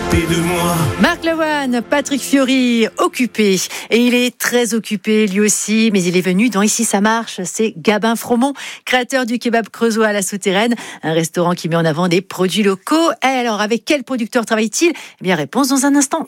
s'occuper de moi. Marc Lavoine, Patrick Fiori, occupé. Et il est très occupé lui aussi, mais il est venu dans Ici ça marche. C'est Gabin Fromont, créateur du kebab creusois à la Souterraine, un restaurant qui met en avant des produits locaux. Et alors, avec quel producteur travaille-t-il ? Eh bien, réponse dans un instant.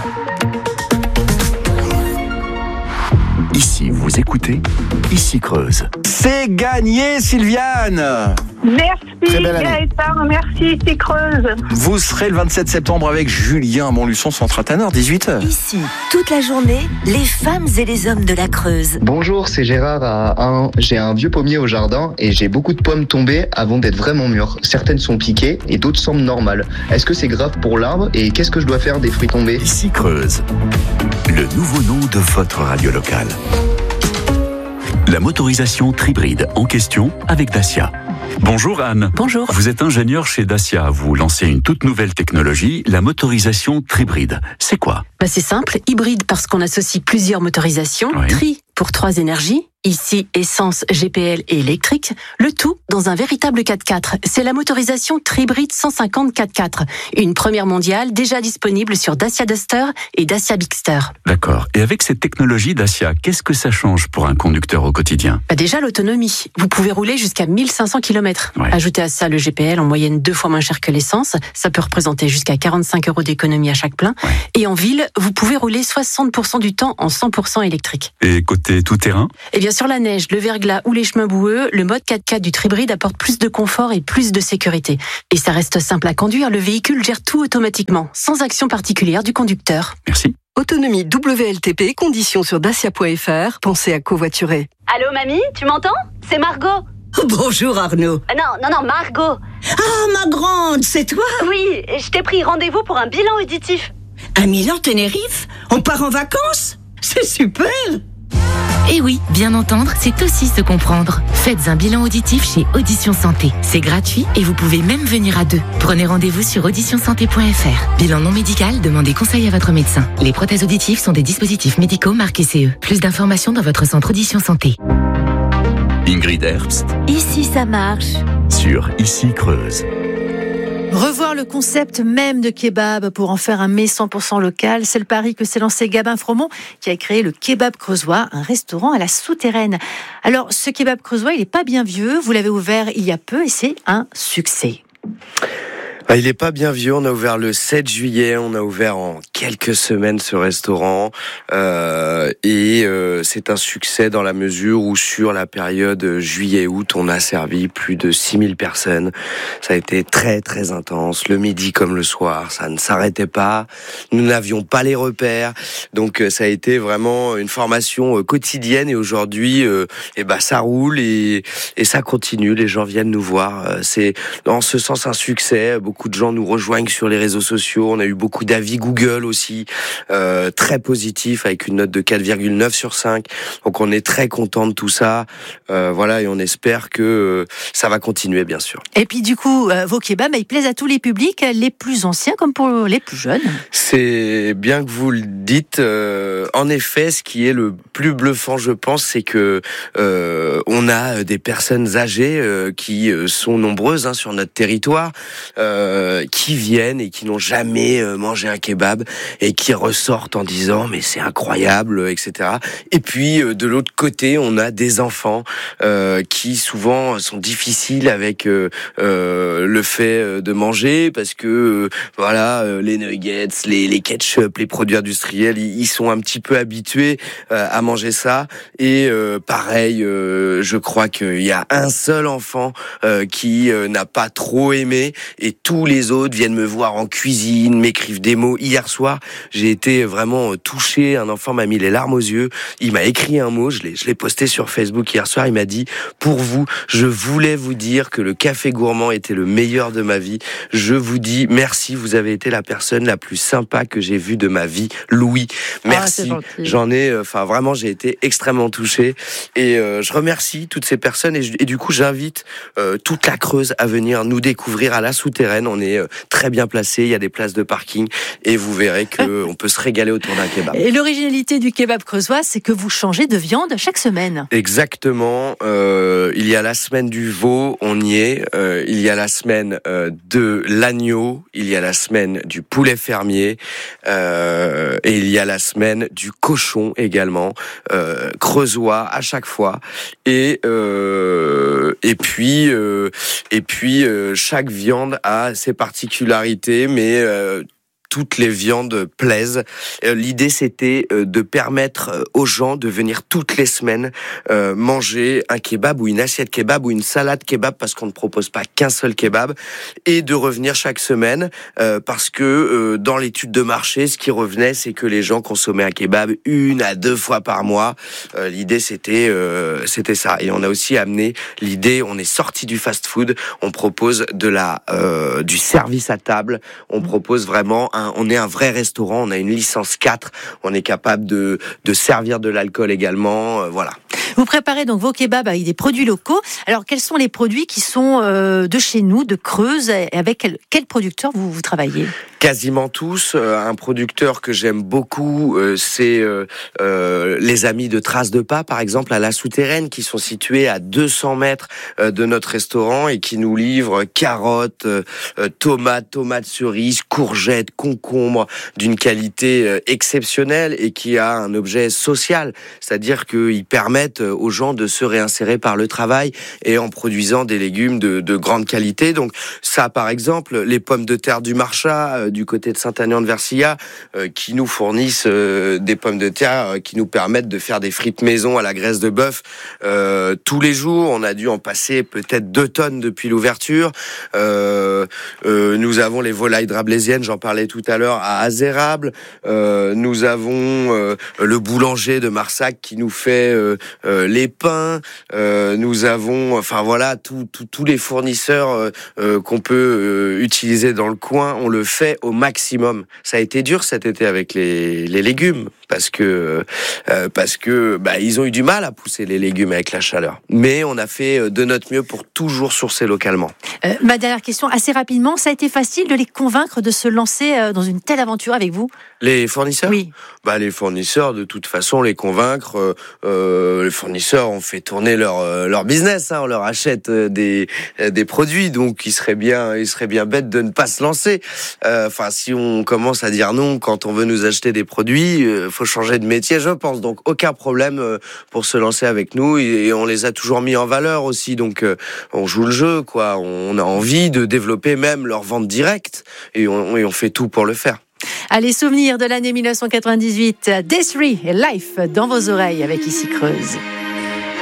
Ici, vous écoutez Ici Creuse. C'est gagné, Sylviane. Merci Gaëtan, merci, c'est Creuse. Vous serez le 27 septembre avec Julien à Montluçon, Centre Tanner, 18h. Ici, toute la journée, les femmes et les hommes de la Creuse. Bonjour, c'est Gérard. J'ai un vieux pommier au jardin et j'ai beaucoup de pommes tombées avant d'être vraiment mûres. Certaines sont piquées et d'autres semblent normales. Est-ce que c'est grave pour l'arbre et qu'est-ce que je dois faire des fruits tombés ? Ici Creuse, le nouveau nom de votre radio locale. La motorisation Tribride en question avec Dacia. Bonjour Anne. Bonjour. Vous êtes ingénieur chez Dacia. Vous lancez une toute nouvelle technologie, la motorisation Tribride. C'est quoi ? C'est simple, hybride parce qu'on associe plusieurs motorisations, Oui. tri pour 3 énergies, ici essence, GPL et électrique, le tout dans un véritable 4x4. C'est la motorisation Tribride 150 4x4, une première mondiale déjà disponible sur Dacia Duster et Dacia Bigster. D'accord. Et avec cette technologie Dacia, qu'est-ce que ça change pour un conducteur au quotidien ? Déjà l'autonomie, vous pouvez rouler jusqu'à 1500 km. Ouais. Ajoutez à ça le GPL en moyenne 2 fois moins cher que l'essence, ça peut représenter jusqu'à 45 € d'économie à chaque plein. Ouais. Et en ville, vous pouvez rouler 60% du temps en 100% électrique. Et côté tout-terrain ? Et bien sur la neige, le verglas ou les chemins boueux, le mode 4x4 du Tribride apporte plus de confort et plus de sécurité. Et ça reste simple à conduire, le véhicule gère tout automatiquement, sans action particulière du conducteur. Merci. Autonomie WLTP, conditions sur dacia.fr. Pensez à covoiturer. Allô mamie, tu m'entends ? C'est Margot. Bonjour Arnaud. Non, Margot. Ah, ma grande, c'est toi ? Oui, je t'ai pris rendez-vous pour un bilan auditif. À Milan-Tenerife ? On part en vacances ? C'est super ! Et oui, bien entendre, c'est aussi se comprendre. Faites un bilan auditif chez Audition Santé. C'est gratuit et vous pouvez même venir à 2. Prenez rendez-vous sur auditionsanté.fr. Bilan non médical, demandez conseil à votre médecin. Les prothèses auditives sont des dispositifs médicaux marqués CE. Plus d'informations dans votre centre Audition Santé. Ingrid Herbst Ici ça marche. sur Ici Creuse. Revoir le concept même de kebab pour en faire un mets 100% local, c'est le pari que s'est lancé Gabin Fromont, qui a créé le Kebab Creusois, un restaurant à la Souterraine. Alors, ce kebab creusois, il n'est pas bien vieux, vous l'avez ouvert il y a peu et c'est un succès. Il n'est pas bien vieux, on a ouvert le 7 juillet, on a ouvert en quelques semaines ce restaurant et c'est un succès dans la mesure où sur la période juillet-août, on a servi plus de 6000 personnes. Ça a été très très intense, le midi comme le soir, ça ne s'arrêtait pas, nous n'avions pas les repères, donc ça a été vraiment une formation quotidienne et aujourd'hui ça roule et ça continue, les gens viennent nous voir, c'est en ce sens un succès. Beaucoup de gens nous rejoignent sur les réseaux sociaux. On a eu beaucoup d'avis Google aussi, très positifs, avec une note de 4,9 sur 5. Donc on est très content de tout ça. Et on espère que ça va continuer, bien sûr. Et puis du coup, vos kebabs, ils plaisent à tous les publics, les plus anciens comme pour les plus jeunes. C'est bien que vous le dites. En effet, ce qui est le plus bluffant, je pense, c'est que on a des personnes âgées qui sont nombreuses sur notre territoire, qui viennent et qui n'ont jamais mangé un kebab et qui ressortent en disant mais c'est incroyable, etc. Et puis de l'autre côté, on a des enfants qui souvent sont difficiles avec le fait de manger parce que les nuggets, les ketchup, les produits industriels, ils sont un petit peu habitués à manger ça. Et pareil, je crois qu'il y a un seul enfant qui n'a pas trop aimé et tous les autres viennent me voir en cuisine, m'écrivent des mots. Hier soir, j'ai été vraiment touché. Un enfant m'a mis les larmes aux yeux. Il m'a écrit un mot, je l'ai posté sur Facebook hier soir. Il m'a dit « Pour vous, je voulais vous dire que le café gourmand était le meilleur de ma vie. Je vous dis merci, vous avez été la personne la plus sympa que j'ai vue de ma vie. Louis, merci. » Vraiment, j'ai été extrêmement touché. Et je remercie toutes ces personnes. Et du coup, j'invite toute la Creuse à venir nous découvrir à la Souterraine. semaine. On est très bien placé, il y a des places de parking et vous verrez qu'on peut se régaler autour d'un kebab. Et l'originalité du kebab creusois, c'est que vous changez de viande chaque semaine. Exactement. Il y a la semaine du veau, on y est. Il y a la semaine de l'agneau. Il y a la semaine du poulet fermier. Et il y a la semaine du cochon également. Creusois à chaque fois. Et puis chaque viande a ses particularités, mais toutes les viandes plaisent. L'idée, c'était de permettre aux gens de venir toutes les semaines manger un kebab ou une assiette kebab ou une salade kebab, parce qu'on ne propose pas qu'un seul kebab, et de revenir chaque semaine parce que dans l'étude de marché, ce qui revenait, c'est que les gens consommaient un kebab 1 à 2 fois par mois. L'idée, c'était ça. Et on a aussi amené l'idée, on est sorti du fast-food, on propose du service à table, on propose vraiment on est un vrai restaurant, on a une licence 4, on est capable de servir de l'alcool également, voilà. Vous préparez donc vos kebabs avec des produits locaux. Alors, quels sont les produits qui sont de chez nous, de Creuse, et avec quel producteur vous travaillez ? Quasiment tous. Un producteur que j'aime beaucoup, c'est les amis de Traces de Pas, par exemple, à La Souterraine, qui sont situés à 200 mètres de notre restaurant et qui nous livrent carottes, tomates cerises, courgettes, concombres, d'une qualité exceptionnelle et qui a un objet social. C'est-à-dire qu'ils permettent aux gens de se réinsérer par le travail et en produisant des légumes de grande qualité. Donc ça, par exemple, les pommes de terre du Marchat, du côté de Saint-Aignan-de-Versilla, qui nous fournissent des pommes de terre qui nous permettent de faire des frites maison à la graisse de bœuf tous les jours. On a dû en passer peut-être 2 tonnes depuis l'ouverture. Nous avons les volailles drablésiennes, j'en parlais tout à l'heure, à Azérable. Nous avons le boulanger de Marsac qui nous fait les pains. Nous avons, tous les fournisseurs qu'on peut utiliser dans le coin, on le fait au maximum. Ça a été dur cet été avec les légumes parce que ils ont eu du mal à pousser les légumes avec la chaleur. Mais on a fait de notre mieux pour toujours sourcer localement. Ma dernière question, assez rapidement, ça a été facile de les convaincre de se lancer dans une telle aventure avec vous ? Les fournisseurs ? Oui. Les fournisseurs, de toute façon, les convaincre. Les fournisseurs, on fait tourner leur business. On leur achète des produits, donc il serait bien bête de ne pas se lancer. Si on commence à dire non quand on veut nous acheter des produits, faut changer de métier, je pense. Donc aucun problème pour se lancer avec nous, et on les a toujours mis en valeur aussi. Donc on joue le jeu, quoi. On a envie de développer même leur vente directe, et on fait tout pour le faire. Allez, souvenirs de l'année 1998, Day3 et Life dans vos oreilles avec Ici Creuse.